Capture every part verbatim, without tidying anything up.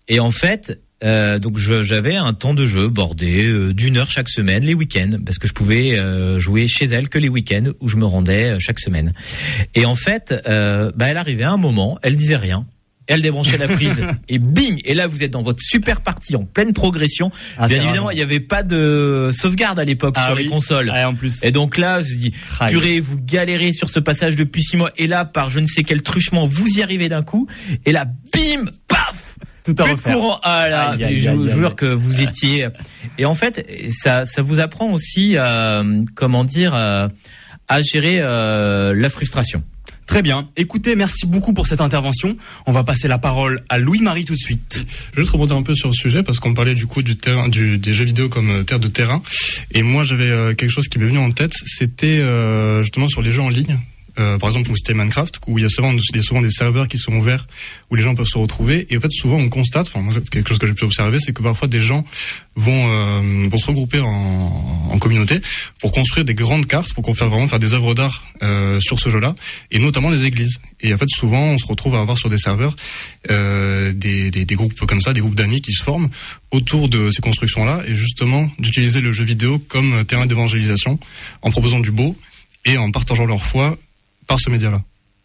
Et en fait, euh, donc je, j'avais un temps de jeu bordé euh, d'une heure chaque semaine, les week-ends, parce que je pouvais euh, jouer chez elle que les week-ends où je me rendais euh, chaque semaine. Et en fait, euh, bah, elle arrivait à un moment, elle disait rien. Elle débranchait la prise et bing. Et là, vous êtes dans votre super partie en pleine progression. Ah, Bien évidemment, il n'y avait pas de sauvegarde à l'époque ah, sur oui. les consoles. Ah, en plus. Et donc là, je me dis, purée, vous galérez sur ce passage depuis six mois. Et là, par je ne sais quel truchement, vous y arrivez d'un coup. Et là, bim, paf. Tout à refaire. Courant. Ah là, aïe, aïe, je vous jure que vous étiez. Et en fait, ça, ça vous apprend aussi, euh, comment dire, euh, à gérer euh, la frustration. Très bien. Écoutez, merci beaucoup pour cette intervention. On va passer la parole à Louis-Marie tout de suite. Je vais juste rebondir un peu sur le sujet parce qu'on parlait du coup du terrain, du, des jeux vidéo comme terre de terrain. Et moi, j'avais euh, quelque chose qui m'est venu en tête. C'était euh, justement sur les jeux en ligne. Euh, par exemple, vous citez Minecraft, où il y a souvent, il y a souvent des serveurs qui sont ouverts, où les gens peuvent se retrouver. Et en fait, souvent, on constate, enfin, moi, quelque chose que j'ai pu observer, c'est que parfois des gens vont, euh, vont se regrouper en, en communauté pour construire des grandes cartes, pour qu'on fasse vraiment faire des œuvres d'art euh, sur ce jeu-là, et notamment les églises. Et en fait, souvent, on se retrouve à avoir sur des serveurs euh, des, des, des groupes comme ça, des groupes d'amis qui se forment autour de ces constructions-là, et justement d'utiliser le jeu vidéo comme terrain d'évangélisation, en proposant du beau et en partageant leur foi par ce média-là.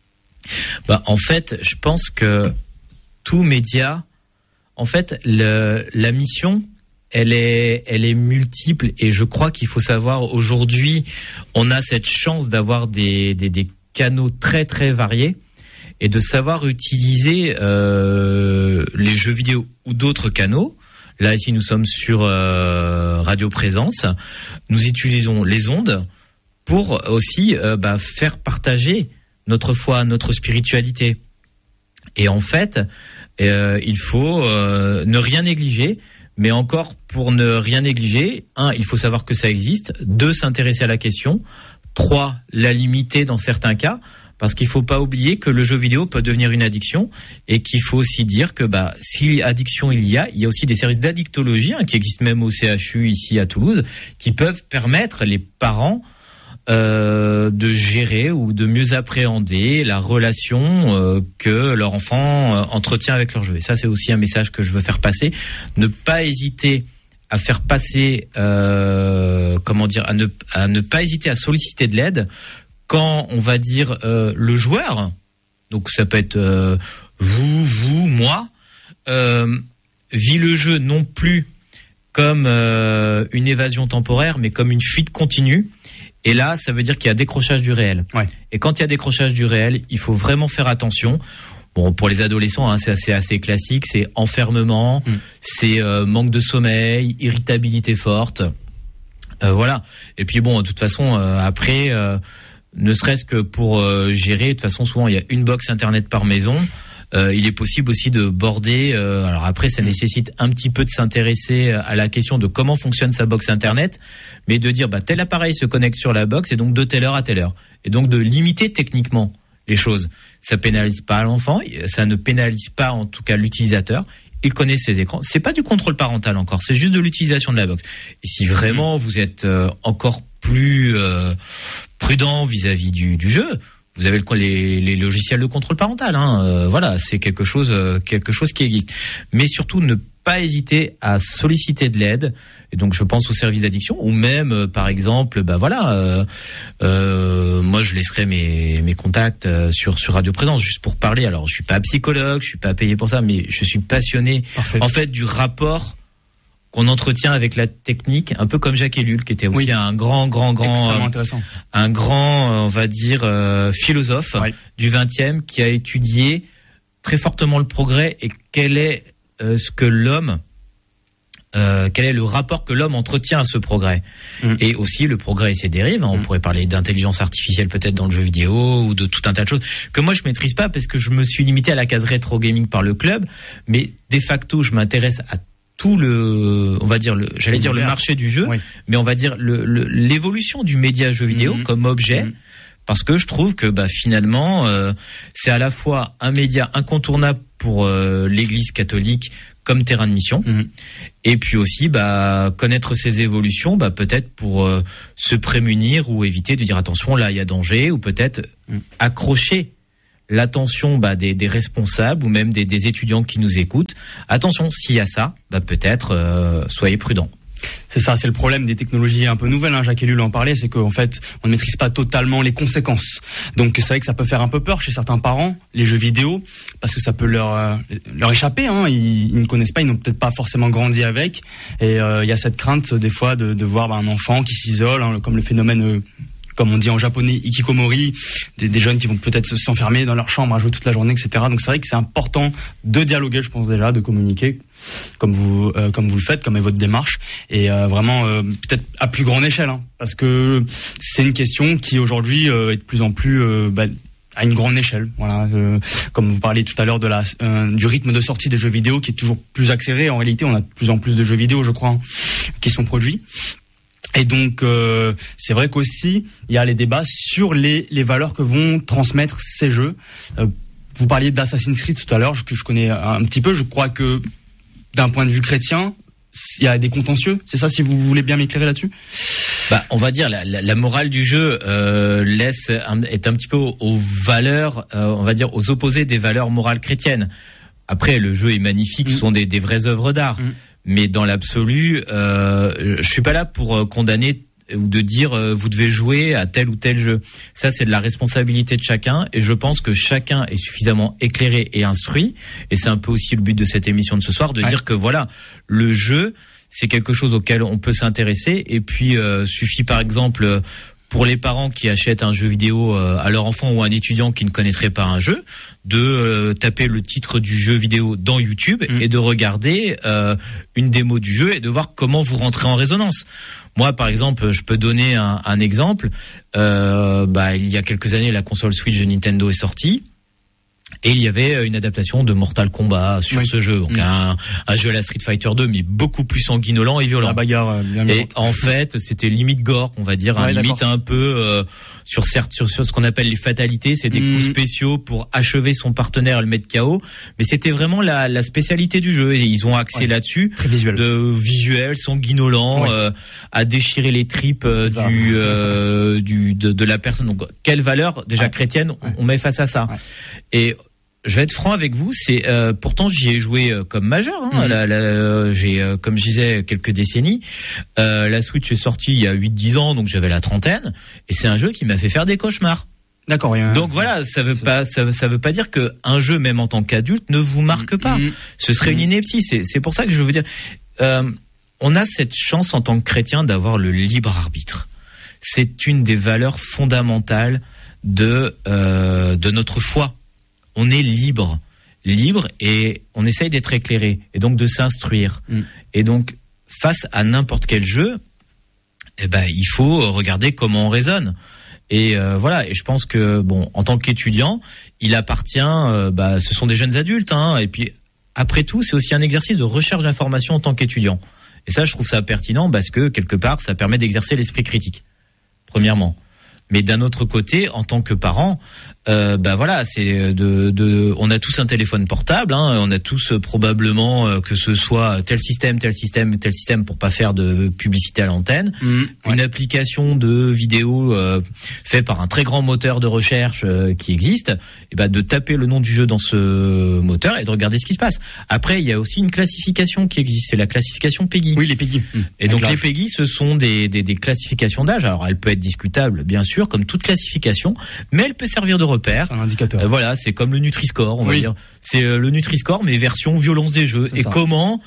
Bah, en fait, je pense que tout média, en fait, le, la mission, elle est, elle est multiple, et je crois qu'il faut savoir, aujourd'hui, on a cette chance d'avoir des, des, des canaux très très variés, et de savoir utiliser euh, les jeux vidéo ou d'autres canaux. Là, ici, nous sommes sur euh, Radio Présence. Nous utilisons les ondes pour aussi euh, bah, faire partager notre foi, notre spiritualité. Et en fait, euh, il faut euh, ne rien négliger, mais encore pour ne rien négliger, un, il faut savoir que ça existe, deux, s'intéresser à la question, trois, la limiter dans certains cas, parce qu'il faut pas oublier que le jeu vidéo peut devenir une addiction, et qu'il faut aussi dire que bah si addiction il y a, il y a aussi des services d'addictologie hein, qui existent même au C H U ici à Toulouse, qui peuvent permettre les parents Euh, de gérer ou de mieux appréhender la relation euh, que leur enfant euh, entretient avec leur jeu. Et ça, c'est aussi un message que je veux faire passer. Ne pas hésiter à faire passer, euh, comment dire, à ne, à ne pas hésiter à solliciter de l'aide quand on va dire euh, le joueur. Donc ça peut être euh, vous, vous, moi, euh, vit le jeu non plus comme euh, une évasion temporaire, mais comme une fuite continue. Et là, ça veut dire qu'il y a décrochage du réel. Ouais. Et quand il y a décrochage du réel, il faut vraiment faire attention. Bon, pour les adolescents, hein, c'est assez, assez classique. C'est enfermement, mmh. c'est euh, manque de sommeil, irritabilité forte. Euh, voilà. Et puis bon, de toute façon, euh, après, euh, ne serait-ce que pour euh, gérer, de toute façon, souvent, il y a une box internet par maison. Euh, il est possible aussi de border. Euh, alors après, ça nécessite un petit peu de s'intéresser à la question de comment fonctionne sa box internet, mais de dire bah tel appareil se connecte sur la box et donc de telle heure à telle heure, et donc de limiter techniquement les choses. Ça pénalise pas l'enfant, ça ne pénalise pas en tout cas l'utilisateur. Il connaît ses écrans. C'est pas du contrôle parental encore, c'est juste de l'utilisation de la box. Et si vraiment vous êtes euh, encore plus euh, prudent vis-à-vis du, du jeu, vous avez le, les, les logiciels de contrôle parental. Hein. Euh, voilà, c'est quelque chose, euh, quelque chose qui existe. Mais surtout, ne pas hésiter à solliciter de l'aide. Et donc, je pense aux services d'addiction, ou même, euh, par exemple, bah voilà, euh, euh, moi, je laisserai mes mes contacts euh, sur sur Radio Présence juste pour parler. Alors, je suis pas psychologue, je suis pas payé pour ça, mais je suis passionné, Parfait. en fait, du rapport qu'on entretient avec la technique, un peu comme Jacques Ellul, qui était aussi oui. un grand, grand, grand, euh, un grand, on va dire, euh, philosophe oui. du vingtième, qui a étudié très fortement le progrès et quel est euh, ce que l'homme, euh, quel est le rapport que l'homme entretient à ce progrès, mmh. et aussi le progrès et ses dérives. Hein, on mmh. pourrait parler d'intelligence artificielle peut-être dans le jeu vidéo ou de tout un tas de choses que moi je maîtrise pas parce que je me suis limité à la case rétro gaming par le club, mais de facto je m'intéresse à tout le, on va dire le, j'allais dire le marché du jeu, oui. mais on va dire le, le l'évolution du média jeu vidéo mmh. comme objet, mmh. parce que je trouve que bah finalement euh, c'est à la fois un média incontournable pour euh, l'Église catholique comme terrain de mission, mmh. et puis aussi bah connaître ses évolutions, bah peut-être pour euh, se prémunir ou éviter de dire attention là il y a danger, ou peut-être mmh. accrocher l'attention bah, des, des responsables ou même des, des étudiants qui nous écoutent. Attention, s'il y a ça, bah, peut-être euh, soyez prudents. C'est ça, c'est le problème des technologies un peu nouvelles, hein, Jacques Ellul en parlait, c'est qu'en fait, on ne maîtrise pas totalement les conséquences. Donc c'est vrai que ça peut faire un peu peur chez certains parents, les jeux vidéo, parce que ça peut leur euh, leur échapper, hein, ils, ils ne connaissent pas, ils n'ont peut-être pas forcément grandi avec, et il euh, y a cette crainte des fois de, de voir bah, un enfant qui s'isole, hein, comme le phénomène... Euh, comme on dit en japonais, ikikomori, des, des jeunes qui vont peut-être s'enfermer dans leur chambre à jouer toute la journée, et cetera. Donc c'est vrai que c'est important de dialoguer, je pense déjà, de communiquer, comme vous euh, comme vous le faites, comme est votre démarche, et euh, vraiment euh, peut-être à plus grande échelle, hein, parce que c'est une question qui aujourd'hui euh, est de plus en plus euh, bah, à une grande échelle. Voilà, euh, comme vous parliez tout à l'heure de la euh, du rythme de sortie des jeux vidéo qui est toujours plus accéléré. En réalité, on a de plus en plus de jeux vidéo, je crois, hein, qui sont produits. Et donc, euh, c'est vrai qu'aussi, il y a les débats sur les, les valeurs que vont transmettre ces jeux. Euh, vous parliez d'Assassin's Creed tout à l'heure, que je connais un petit peu. Je crois que, d'un point de vue chrétien, il y a des contentieux. C'est ça, si vous voulez bien m'éclairer là-dessus? Bah, on va dire la, la, la morale du jeu euh, laisse un, est un petit peu aux, aux valeurs, euh, on va dire aux opposés des valeurs morales chrétiennes. Après, le jeu est magnifique, mmh. ce sont des, des vraies œuvres d'art. Mmh. Mais dans l'absolu, euh, je suis pas là pour condamner ou de dire euh, vous devez jouer à tel ou tel jeu. Ça, c'est de la responsabilité de chacun, et je pense que chacun est suffisamment éclairé et instruit. Et c'est un peu aussi le but de cette émission de ce soir, de ouais. dire que voilà, le jeu, c'est quelque chose auquel on peut s'intéresser. Et puis, euh, suffit par exemple pour les parents qui achètent un jeu vidéo à leur enfant ou un étudiant qui ne connaîtrait pas un jeu, de euh, taper le titre du jeu vidéo dans YouTube mmh. et de regarder euh, une démo du jeu et de voir comment vous rentrez en résonance. Moi, par exemple, je peux donner un, un exemple. Euh, bah, il y a quelques années, la console Switch de Nintendo est sortie. Et il y avait une adaptation de Mortal Kombat sur oui. ce jeu, donc mmh. un, un jeu à la Street Fighter deux, mais beaucoup plus sanguinolent et violent. La bagarre euh, bien et en fait, c'était limite gore, on va dire, ouais, hein, limite un peu euh, sur, certes, sur sur ce qu'on appelle les fatalités, c'est des mmh. coups spéciaux pour achever son partenaire et le mettre K O. Mais c'était vraiment la, la spécialité du jeu, et ils ont axé ouais. là-dessus, très visuel, de visuel sanguinolent, ouais. euh, à déchirer les tripes euh, du euh, du de, de la personne. Donc quelle valeur déjà ouais. chrétienne ouais. on met face à ça. Ouais. Et je vais être franc avec vous, c'est euh, pourtant j'y ai joué euh, comme majeur. Hein, mmh. la, la, euh, j'ai, euh, comme je disais, quelques décennies. Euh, la Switch est sortie il y a huit dix ans, donc j'avais la trentaine, et c'est un jeu qui m'a fait faire des cauchemars. D'accord. Rien. Donc voilà, ça veut pas, ça, ça veut pas dire que un jeu, même en tant qu'adulte, ne vous marque mmh. pas. Mmh. Ce serait mmh. une ineptie. C'est, c'est pour ça que je veux dire, euh, on a cette chance en tant que chrétien d'avoir le libre arbitre. C'est une des valeurs fondamentales de euh, de notre foi. On est libre, libre, et on essaye d'être éclairé, et donc de s'instruire. Mm. Et donc, face à n'importe quel jeu, eh ben, il faut regarder comment on raisonne. Et euh, voilà. Et je pense que, bon, en tant qu'étudiant, il appartient, euh, bah, ce sont des jeunes adultes, hein. Et puis, après tout, c'est aussi un exercice de recherche d'information en tant qu'étudiant. Et ça, je trouve ça pertinent parce que quelque part, ça permet d'exercer l'esprit critique. Premièrement. Mais d'un autre côté, en tant que parent, euh, bah voilà, c'est de, de, on a tous un téléphone portable, hein, on a tous euh, probablement euh, que ce soit tel système, tel système, tel système pour pas faire de publicité à l'antenne, mmh, une ouais. application de vidéo euh, faite par un très grand moteur de recherche euh, qui existe, et bah de taper le nom du jeu dans ce moteur et de regarder ce qui se passe. Après, il y a aussi une classification qui existe, c'est la classification PEGI. Oui, les PEGI. Mmh. Et donc les PEGI, ce sont des, des, des classifications d'âge. Alors, elle peut être discutable, bien sûr, comme toute classification, mais elle peut servir de repère. C'est un indicateur. Euh, voilà, c'est comme le Nutri-Score, on oui. va dire. C'est euh, le Nutri-Score, mais version violence des jeux. C'est et ça. Comment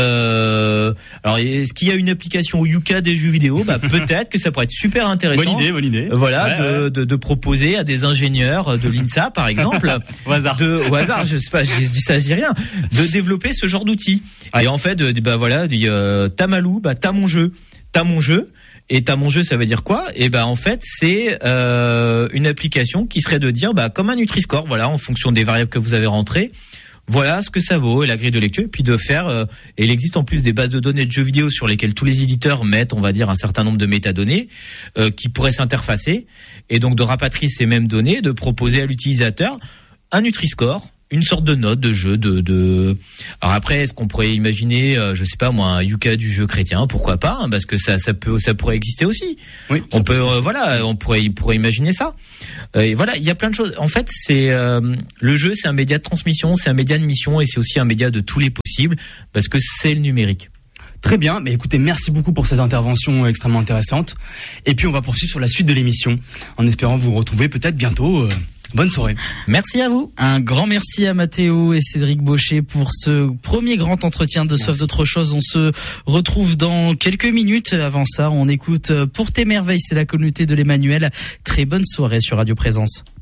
euh, alors, est-ce qu'il y a une application Yuka des jeux vidéo? Bah, peut-être que ça pourrait être super intéressant. Bonne idée, bonne idée. Voilà, ouais, de, ouais. De, de proposer à des ingénieurs de l'INSA, par exemple, au hasard, de, au hasard, je sais pas, je dis ça, je dis rien, de développer ce genre d'outils. Ouais. Et en fait, de, de, bah voilà, de, euh, t'as Malou, bah t'as mon jeu, t'as mon jeu. Et t'as mon jeu, ça veut dire quoi? Et ben en fait, c'est euh, une application qui serait de dire, bah comme un Nutri-Score, voilà, en fonction des variables que vous avez rentrées, voilà ce que ça vaut et la grille de lecture. Et puis de faire, euh, et il existe en plus des bases de données de jeux vidéo sur lesquelles tous les éditeurs mettent, on va dire, un certain nombre de métadonnées euh, qui pourraient s'interfacer, et donc de rapatrier ces mêmes données, de proposer à l'utilisateur un Nutri-Score, une sorte de note de jeu de de alors après, est-ce qu'on pourrait imaginer euh, je sais pas moi, un Yuka du jeu chrétien, pourquoi pas, hein, parce que ça ça peut ça pourrait exister aussi. Oui, on peut euh, voilà, on pourrait il pourrait imaginer ça. Euh, et voilà, il y a plein de choses. En fait, c'est euh, le jeu, c'est un média de transmission, c'est un média de mission et c'est aussi un média de tous les possibles parce que c'est le numérique. Très bien, mais écoutez, merci beaucoup pour cette intervention extrêmement intéressante. Et puis on va poursuivre sur la suite de l'émission, en espérant vous retrouver peut-être bientôt. Bonne soirée. Merci à vous. Un grand merci à Mathéo et Cédric Baucher pour ce premier grand entretien de Sauf d'autres choses. On se retrouve dans quelques minutes. Avant ça, on écoute Pour tes merveilles, c'est la communauté de l'Emmanuel. Très bonne soirée sur Radio Présence.